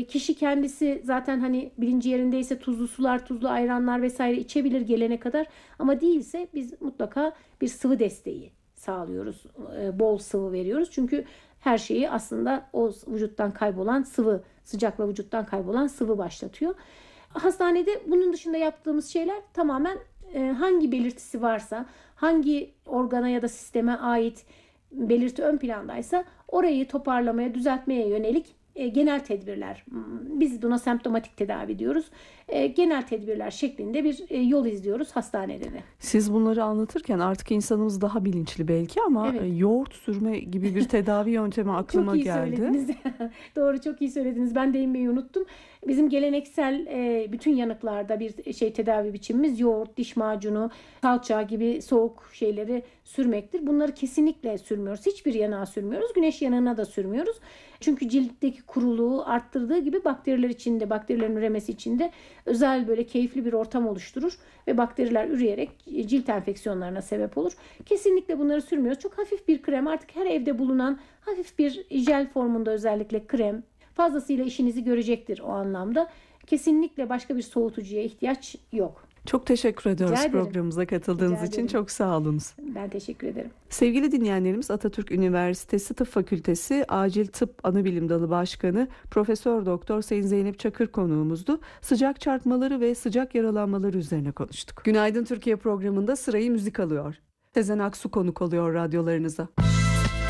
Kişi kendisi zaten hani bilinci yerindeyse tuzlu sular, tuzlu ayranlar vesaire içebilir gelene kadar. Ama değilse biz mutlaka bir sıvı desteği sağlıyoruz. Bol sıvı veriyoruz. Çünkü her şeyi aslında o vücuttan kaybolan sıvı, sıcakla vücuttan kaybolan sıvı başlatıyor. Hastanede bunun dışında yaptığımız şeyler tamamen hangi belirtisi varsa, hangi organa ya da sisteme ait belirti ön plandaysa orayı toparlamaya, düzeltmeye yönelik genel tedbirler. Biz buna semptomatik tedavi diyoruz. Genel tedbirler şeklinde bir yol izliyoruz hastanede de. Siz bunları anlatırken artık insanımız daha bilinçli belki ama Evet. yoğurt sürme gibi bir tedavi yöntemi aklıma Çok iyi geldi. söylediniz. Doğru, çok iyi söylediniz. Ben değinmeyi unuttum. Bizim geleneksel bütün yanıklarda bir tedavi biçimimiz yoğurt, diş macunu, salça gibi soğuk şeyleri sürmektir. Bunları kesinlikle sürmüyoruz. Hiçbir yanığa sürmüyoruz. Güneş yanığına da sürmüyoruz. Çünkü ciltteki kuruluğu arttırdığı gibi bakteriler içinde, bakterilerin üremesi içinde özel böyle keyifli bir ortam oluşturur ve bakteriler üreyerek cilt enfeksiyonlarına sebep olur. Kesinlikle bunları sürmüyoruz. Çok hafif bir krem, artık her evde bulunan hafif bir jel formunda özellikle krem fazlasıyla işinizi görecektir o anlamda. Kesinlikle başka bir soğutucuya ihtiyaç yok. Çok teşekkür ediyoruz Rica ederim. programımıza katıldığınız Rica için. ederim. Çok sağ olunuz. Ben teşekkür ederim. Sevgili dinleyenlerimiz, Atatürk Üniversitesi Tıp Fakültesi Acil Tıp Anabilim Dalı Başkanı Profesör Doktor Sayın Zeynep Çakır konuğumuzdu. Sıcak çarpmaları ve sıcak yaralanmaları üzerine konuştuk. Günaydın Türkiye programında sırayı müzik alıyor. Sezen Aksu konuk oluyor radyolarınıza.